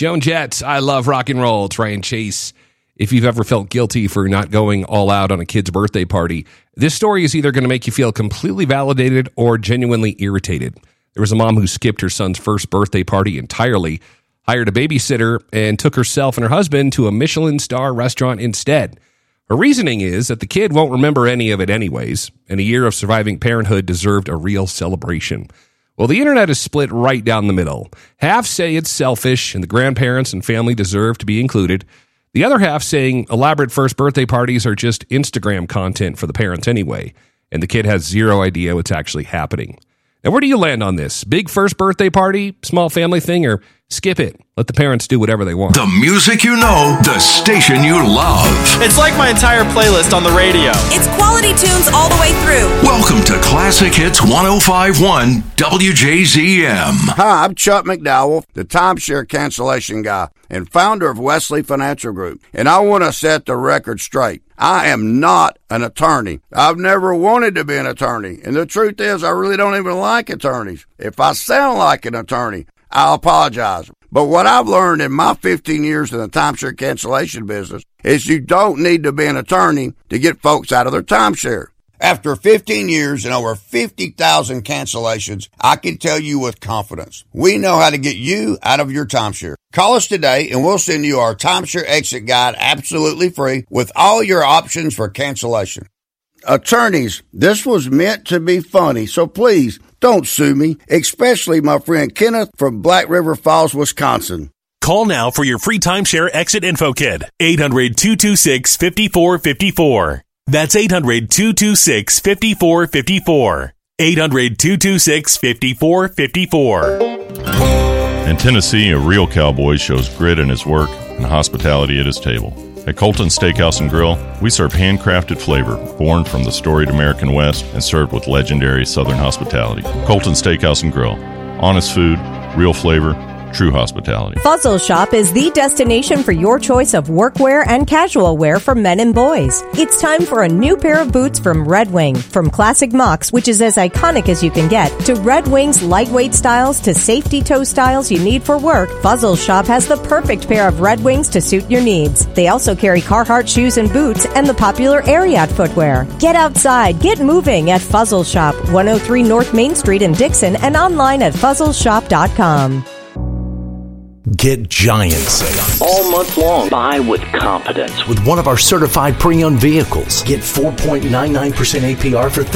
Joan Jett, I love rock and roll. It's Ryan Chase. If you've ever felt guilty for not going all out on a kid's birthday party, this story is either going to make you feel completely validated or genuinely irritated. There was a mom who skipped her son's first birthday party entirely, hired a babysitter, and took herself and her husband to a Michelin star restaurant instead. Her reasoning is that the kid won't remember any of it anyways, and a year of surviving parenthood deserved a real celebration. Well, the internet is split right down the middle. Half say it's selfish and the grandparents and family deserve to be included. The other half saying elaborate first birthday parties are just Instagram content for the parents anyway, and the kid has zero idea what's actually happening. Now, where do you land on this? Big first birthday party, small family thing, or skip it? Let the parents do whatever they want. The music you know, the station you love. It's like my entire playlist on the radio. It's quality tunes all the way through. Welcome to Classic Hits 105.1 WJZM. Hi, I'm Chuck McDowell, the timeshare cancellation guy and founder of Wesley Financial Group. And I want to set the record straight. I am not an attorney. I've never wanted to be an attorney. And the truth is, I really don't even like attorneys. If I sound like an attorney, I'll apologize. But what I've learned in my 15 years in the timeshare cancellation business is you don't need to be an attorney to get folks out of their timeshare. After 15 years and over 50,000 cancellations, I can tell you with confidence, we know how to get you out of your timeshare. Call us today and we'll send you our timeshare exit guide absolutely free with all your options for cancellation. Attorneys, this was meant to be funny, so please don't sue me, especially my friend Kenneth from Black River Falls, Wisconsin. Call now for your free timeshare exit info kit. 800-226-5454. That's 800-226-5454. 800-226-5454. In Tennessee, a real cowboy shows grit in his work and hospitality at his table. At Colton Steakhouse and Grill, we serve handcrafted flavor born from the storied American West and served with legendary Southern hospitality. Colton Steakhouse and Grill. Honest food, real flavor, true hospitality. Fuzzle Shop is the destination for your choice of workwear and casual wear for men and boys. It's time for a new pair of boots from Red Wing. From classic mocks, which is as iconic as you can get, to Red Wing's lightweight styles to safety toe styles you need for work, Fuzzle Shop has the perfect pair of Red Wings to suit your needs. They also carry Carhartt shoes and boots and the popular Ariat footwear. Get outside, get moving at Fuzzle Shop, 103 North Main Street in Dixon, and online at fuzzleshop.com. Get Giants all month long. Buy with confidence with one of our certified pre-owned vehicles. Get 4.99% APR for